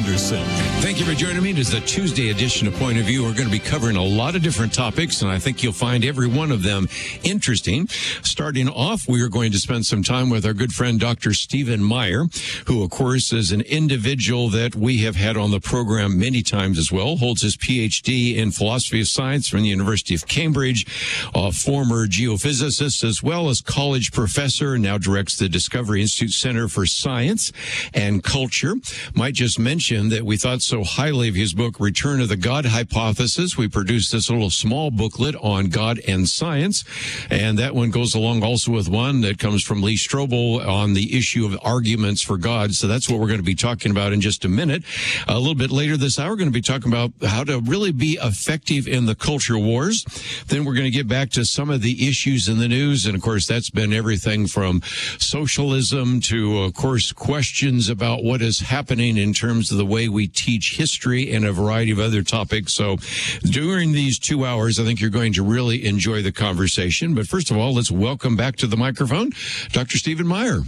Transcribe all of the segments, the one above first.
Anderson. Thank you for joining me. It is the Tuesday edition of Point of View. We're going to be covering a lot of different topics, and I think you'll find every one of them interesting. Starting off, we are going to spend some time with our good friend, Dr. Stephen Meyer, who, of course, is an individual that we have had on the program many times as well, holds his PhD in philosophy of science from the University of Cambridge, a former geophysicist as well as college professor, now directs the Discovery Institute Center for Science and Culture. Might just mention that we thought so highly of his book, Return of the God Hypothesis. We produced this little small booklet on God and science, and that one goes along also with one that comes from Lee Strobel on the issue of arguments for God. So that's what we're going to be talking about in just a minute. A little bit later this hour, we're going to be talking about how to really be effective in the culture wars. Then we're going to get back to some of the issues in the news, and of course that's been everything from socialism to, of course, questions about what is happening in terms of the way we teach history and a variety of other topics. So during these 2 hours, I think you're going to really enjoy the conversation. But first of all, let's welcome back to the microphone Dr. Stephen Meyer.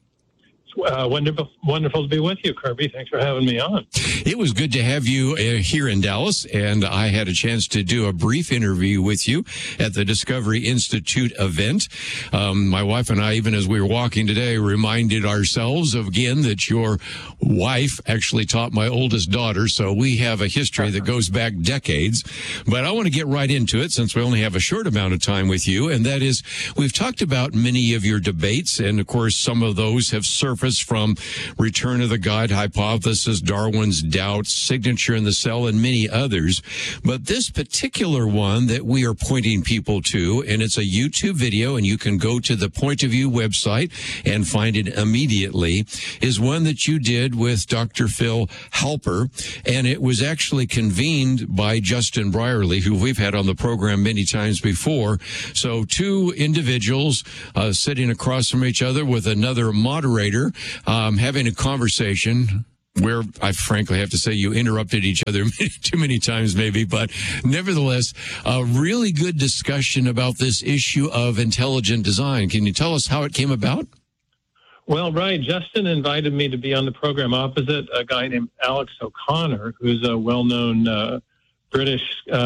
Wonderful to be with you, Kirby. Thanks for having me on. It was good to have you here in Dallas, and I had a chance to do a brief interview with you at the Discovery Institute event. My wife and I, even as we were walking today, reminded ourselves of, again, that your wife actually taught my oldest daughter, so we have a history that goes back decades. But I want to get right into it since we only have a short amount of time with you, and that is, we've talked about many of your debates, and of course some of those have surfaced from Return of the God Hypothesis, Darwin's Doubt, Signature in the Cell, and many others. But this particular one that we are pointing people to, and it's a YouTube video, and you can go to the Point of View website and find it immediately, is one that you did with Dr. Phil Halper, and it was actually convened by Justin Brierley, who we've had on the program many times before. So two individuals sitting across from each other with another moderator, having a conversation where I frankly have to say you interrupted each other too many times maybe, but nevertheless, a really good discussion about this issue of intelligent design. Can you tell us how it came about? Well, right. Justin invited me to be on the program opposite a guy named Alex O'Connor, who's a well-known British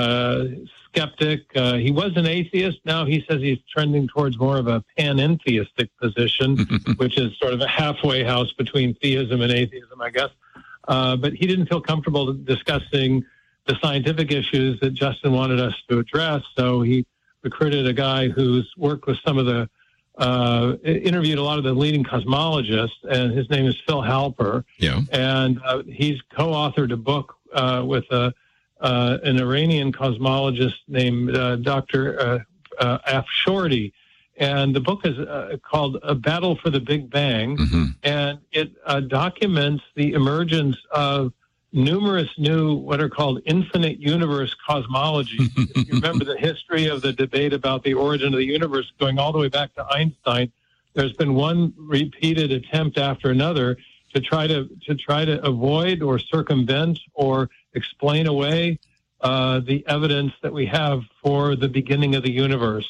skeptic. He was an atheist. Now he says he's trending towards more of a panentheistic position, which is sort of a halfway house between theism and atheism, I guess. But he didn't feel comfortable discussing the scientific issues that Justin wanted us to address. So he recruited a guy who's worked with some of the, interviewed a lot of the leading cosmologists, and his name is Phil Halper. Yeah. And he's co-authored a book with an Iranian cosmologist named Dr. Afshorty. And the book is called A Battle for the Big Bang, and it documents the emergence of numerous new, what are called infinite universe cosmologies. If you remember the history of the debate about the origin of the universe going all the way back to Einstein, there's been one repeated attempt after another to try to avoid or circumvent or explain away the evidence that we have for the beginning of the universe.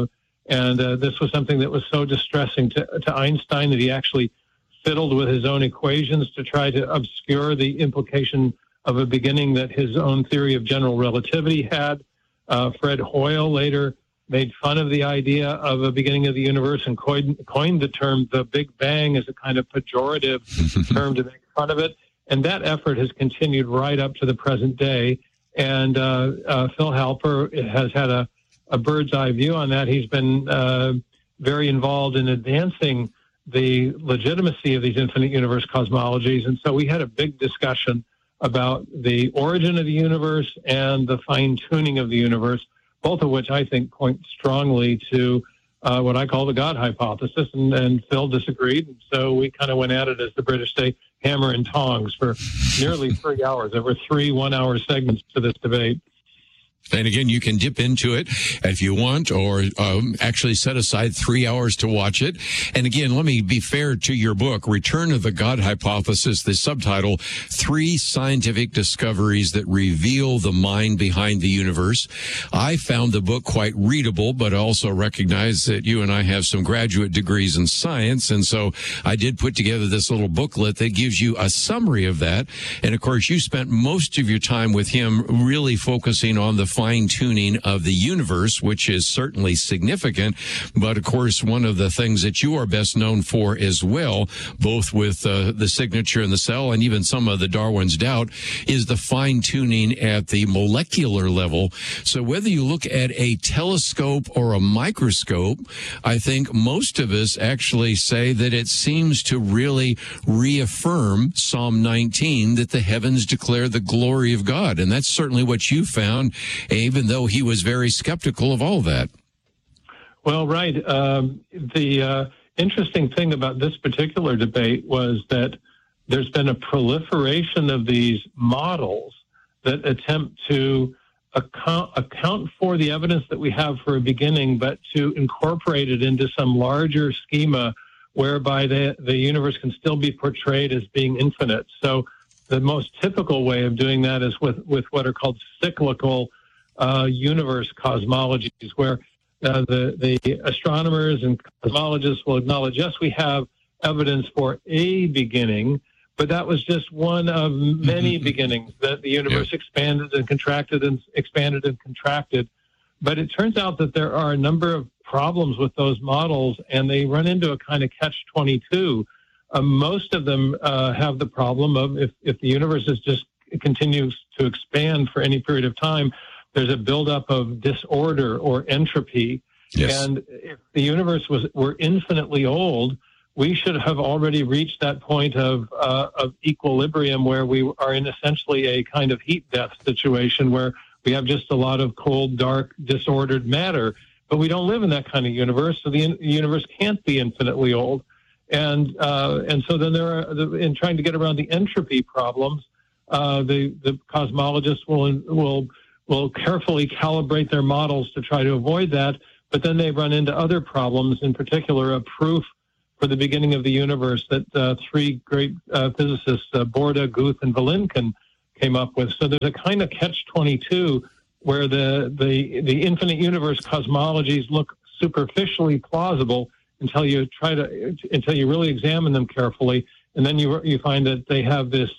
And this was something that was so distressing to Einstein that he actually fiddled with his own equations to try to obscure the implication of a beginning that his own theory of general relativity had. Fred Hoyle later made fun of the idea of a beginning of the universe and coined the term the Big Bang as a kind of pejorative term to make fun of it. And that effort has continued right up to the present day. And Phil Halper has had a bird's eye view on that. He's been very involved in advancing the legitimacy of these infinite universe cosmologies. And so we had a big discussion about the origin of the universe and the fine-tuning of the universe, both of which I think point strongly to what I call the God hypothesis. And Phil disagreed. And so we kind of went at it, as the British say, hammer and tongs for nearly 3 hours. There were 3 one-hour segments to this debate. And again, you can dip into it if you want, or actually set aside 3 hours to watch it. And again, let me be fair to your book, Return of the God Hypothesis, the subtitle, 3 Scientific Discoveries That Reveal the Mind Behind the Universe. I found the book quite readable, but I also recognize that you and I have some graduate degrees in science. And so I did put together this little booklet that gives you a summary of that. And of course, you spent most of your time with him really focusing on the fine-tuning of the universe, which is certainly significant. But of course, one of the things that you are best known for as well, both with the signature in the cell and even some of the Darwin's doubt, is the fine-tuning at the molecular level. So whether you look at a telescope or a microscope, I think most of us actually say that it seems to really reaffirm Psalm 19, that the heavens declare the glory of God. And that's certainly what you found, even though he was very skeptical of all that. Well, right. The interesting thing about this particular debate was that there's been a proliferation of these models that attempt to account for the evidence that we have for a beginning, but to incorporate it into some larger schema whereby the universe can still be portrayed as being infinite. So the most typical way of doing that is with what are called cyclical universe cosmologies, where the astronomers and cosmologists will acknowledge, yes, we have evidence for a beginning, but that was just one of many beginnings, that the universe expanded and contracted and expanded and contracted. But it turns out that there are a number of problems with those models, and they run into a kind of catch-22. Most of them have the problem of if the universe continues to expand for any period of time, there's a buildup of disorder or entropy. Yes. And if the universe were infinitely old, we should have already reached that point of equilibrium where we are in essentially a kind of heat death situation where we have just a lot of cold, dark, disordered matter. But we don't live in that kind of universe, so the universe can't be infinitely old. And so then in trying to get around the entropy problems, the cosmologists will carefully calibrate their models to try to avoid that. But then they run into other problems, in particular a proof for the beginning of the universe that 3 great physicists, Borda, Guth, and Vilenkin, came up with. So there's a kind of catch-22 where the infinite universe cosmologies look superficially plausible until you really examine them carefully, and then you find that they have these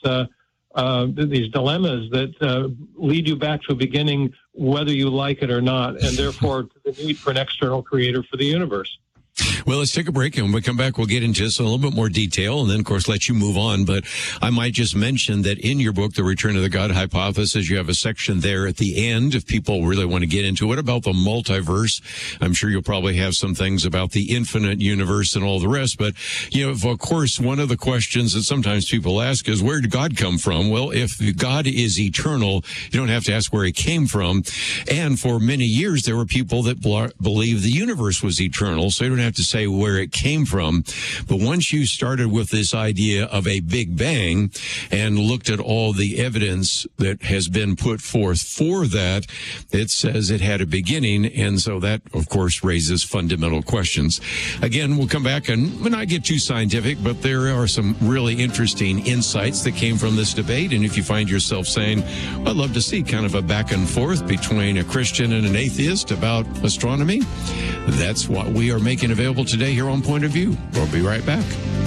dilemmas that lead you back to a beginning, whether you like it or not, and therefore to the need for an external creator for the universe. Well, let's take a break, and when we come back, we'll get into this in a little bit more detail, and then, of course, let you move on. But I might just mention that in your book, The Return of the God Hypothesis, you have a section there at the end, if people really want to get into it, about the multiverse. I'm sure you'll probably have some things about the infinite universe and all the rest. But, of course, one of the questions that sometimes people ask is, where did God come from? Well, if God is eternal, you don't have to ask where he came from. And for many years, there were people that believed the universe was eternal, so you don't have to say where it came from. But once you started with this idea of a Big Bang and looked at all the evidence that has been put forth for that, it says it had a beginning. And so that, of course, raises fundamental questions. Again, we'll come back and we'll not get too scientific, but there are some really interesting insights that came from this debate. And if you find yourself saying, I'd love to see kind of a back and forth between a Christian and an atheist about astronomy, that's what we are making available today here on Point of View. We'll be right back.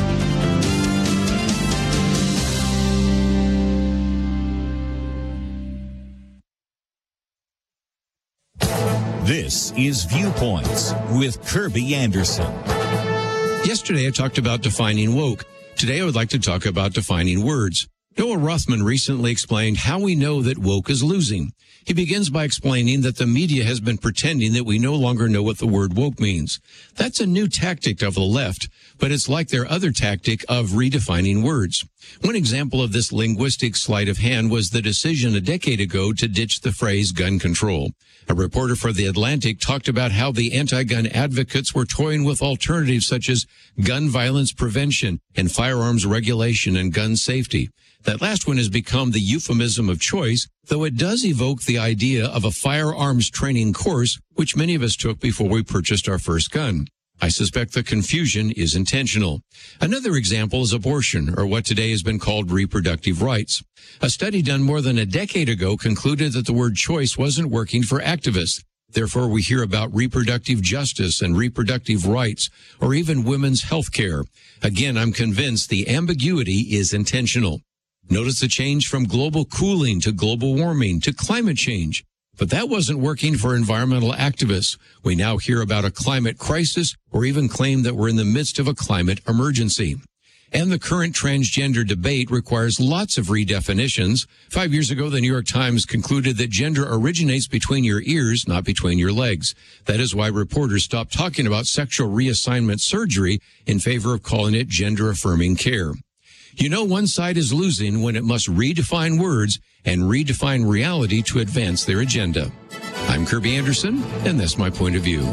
This is Viewpoints with Kirby Anderson. Yesterday, I talked about defining woke. Today, I would like to talk about defining words. Noah Rothman recently explained how we know that woke is losing. He begins by explaining that the media has been pretending that we no longer know what the word woke means. That's a new tactic of the left, but it's like their other tactic of redefining words. One example of this linguistic sleight of hand was the decision a decade ago to ditch the phrase gun control. A reporter for The Atlantic talked about how the anti-gun advocates were toying with alternatives such as gun violence prevention and firearms regulation and gun safety. That last one has become the euphemism of choice, though it does evoke the idea of a firearms training course, which many of us took before we purchased our first gun. I suspect the confusion is intentional. Another example is abortion, or what today has been called reproductive rights. A study done more than a decade ago concluded that the word choice wasn't working for activists. Therefore, we hear about reproductive justice and reproductive rights, or even women's health care. Again, I'm convinced the ambiguity is intentional. Notice the change from global cooling to global warming to climate change. But that wasn't working for environmental activists. We now hear about a climate crisis or even claim that we're in the midst of a climate emergency. And the current transgender debate requires lots of redefinitions. 5 years ago, the New York Times concluded that gender originates between your ears, not between your legs. That is why reporters stopped talking about sexual reassignment surgery in favor of calling it gender-affirming care. You know, one side is losing when it must redefine words and redefine reality to advance their agenda. I'm Kirby Anderson, and that's my point of view.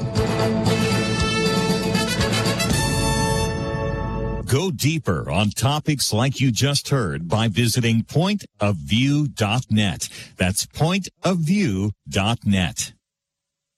Go deeper on topics like you just heard by visiting pointofview.net. That's pointofview.net.